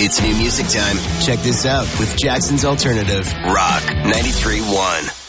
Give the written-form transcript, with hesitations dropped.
It's new music time. Check this out with Jackson's Alternative Rock 93.1.